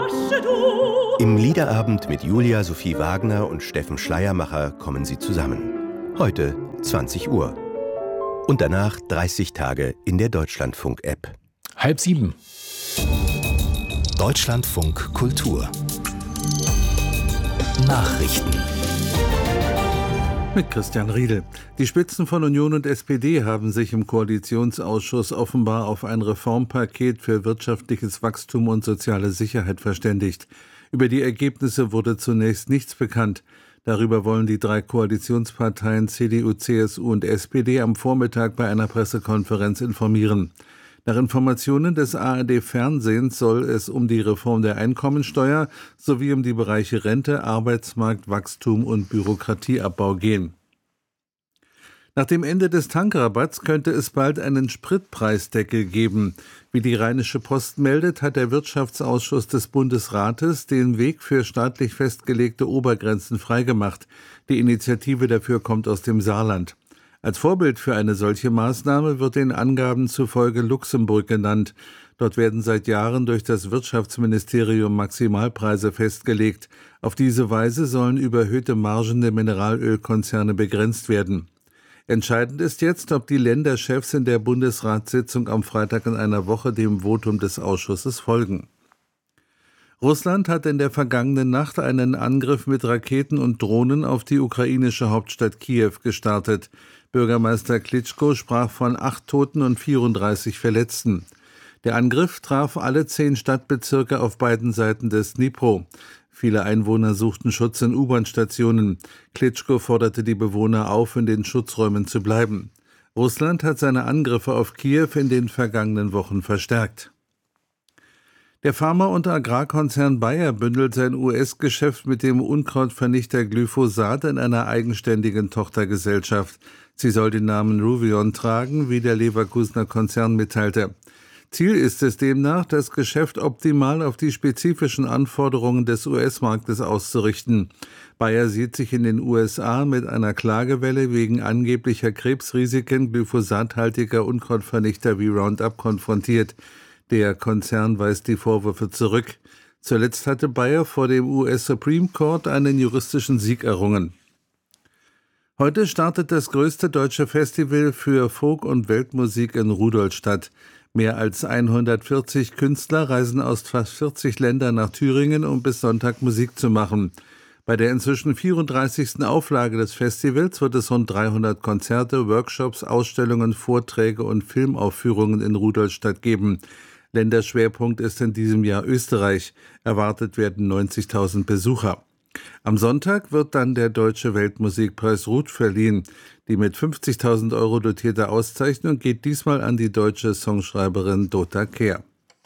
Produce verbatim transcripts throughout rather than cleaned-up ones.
Im Liederabend mit Julia Sophie Wagner und Steffen Schleiermacher kommen sie zusammen. Heute zwanzig Uhr. Und danach dreißig Tage in der Deutschlandfunk-App. Halb sieben. Deutschlandfunk Kultur. Nachrichten. Mit Christian Riedel. Die Spitzen von Union und S P D haben sich im Koalitionsausschuss offenbar auf ein Reformpaket für wirtschaftliches Wachstum und soziale Sicherheit verständigt. Über die Ergebnisse wurde zunächst nichts bekannt. Darüber wollen die drei Koalitionsparteien C D U, C S U und S P D am Vormittag bei einer Pressekonferenz informieren. Nach Informationen des A R D-Fernsehens soll es um die Reform der Einkommensteuer sowie um die Bereiche Rente, Arbeitsmarkt, Wachstum und Bürokratieabbau gehen. Nach dem Ende des Tankrabatts könnte es bald einen Spritpreisdeckel geben. Wie die Rheinische Post meldet, hat der Wirtschaftsausschuss des Bundesrates den Weg für staatlich festgelegte Obergrenzen freigemacht. Die Initiative dafür kommt aus dem Saarland. Als Vorbild für eine solche Maßnahme wird den Angaben zufolge Luxemburg genannt. Dort werden seit Jahren durch das Wirtschaftsministerium Maximalpreise festgelegt. Auf diese Weise sollen überhöhte Margen der Mineralölkonzerne begrenzt werden. Entscheidend ist jetzt, ob die Länderchefs in der Bundesratssitzung am Freitag in einer Woche dem Votum des Ausschusses folgen. Russland hat in der vergangenen Nacht einen Angriff mit Raketen und Drohnen auf die ukrainische Hauptstadt Kiew gestartet. Bürgermeister Klitschko sprach von acht Toten und vierunddreißig Verletzten. Der Angriff traf alle zehn Stadtbezirke auf beiden Seiten des Dnipro. Viele Einwohner suchten Schutz in U-Bahn-Stationen. Klitschko forderte die Bewohner auf, in den Schutzräumen zu bleiben. Russland hat seine Angriffe auf Kiew in den vergangenen Wochen verstärkt. Der Pharma- und Agrarkonzern Bayer bündelt sein U S-Geschäft mit dem Unkrautvernichter Glyphosat in einer eigenständigen Tochtergesellschaft. Sie soll den Namen Ruveon tragen, wie der Leverkusener Konzern mitteilte. Ziel ist es demnach, das Geschäft optimal auf die spezifischen Anforderungen des U S-Marktes auszurichten. Bayer sieht sich in den U S A mit einer Klagewelle wegen angeblicher Krebsrisiken glyphosathaltiger Unkrautvernichter wie Roundup konfrontiert. Der Konzern weist die Vorwürfe zurück. Zuletzt hatte Bayer vor dem U S Supreme Court einen juristischen Sieg errungen. Heute startet das größte deutsche Festival für Folk- und Weltmusik in Rudolstadt. Mehr als hundertvierzig Künstler reisen aus fast vierzig Ländern nach Thüringen, um bis Sonntag Musik zu machen. Bei der inzwischen vierunddreißigsten Auflage des Festivals wird es rund dreihundert Konzerte, Workshops, Ausstellungen, Vorträge und Filmaufführungen in Rudolstadt geben. Länderschwerpunkt ist in diesem Jahr Österreich. Erwartet werden neunzigtausend Besucher. Am Sonntag wird dann der Deutsche Weltmusikpreis Ruth verliehen. Die mit fünfzigtausend Euro dotierte Auszeichnung geht diesmal an die deutsche Songschreiberin Dota Kehr.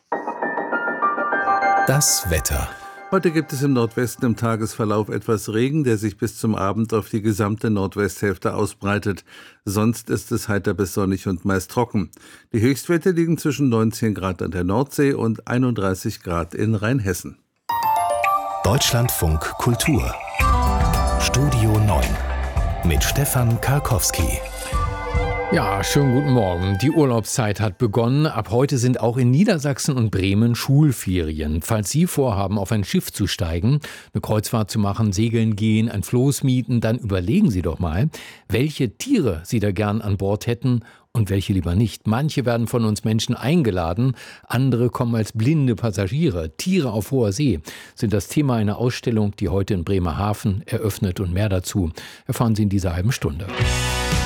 Das Wetter. Heute gibt es im Nordwesten im Tagesverlauf etwas Regen, der sich bis zum Abend auf die gesamte Nordwesthälfte ausbreitet. Sonst ist es heiter bis sonnig und meist trocken. Die Höchstwerte liegen zwischen neunzehn Grad an der Nordsee und einunddreißig Grad in Rheinhessen. Deutschlandfunk Kultur. Studio neun mit Stefan Karkowski. Ja, schönen guten Morgen. Die Urlaubszeit hat begonnen. Ab heute sind auch in Niedersachsen und Bremen Schulferien. Falls Sie vorhaben, auf ein Schiff zu steigen, eine Kreuzfahrt zu machen, segeln gehen, ein Floß mieten, dann überlegen Sie doch mal, welche Tiere Sie da gern an Bord hätten und welche lieber nicht. Manche werden von uns Menschen eingeladen, andere kommen als blinde Passagiere. Tiere auf hoher See sind das Thema einer Ausstellung, die heute in Bremerhaven eröffnet, und mehr dazu erfahren Sie in dieser halben Stunde.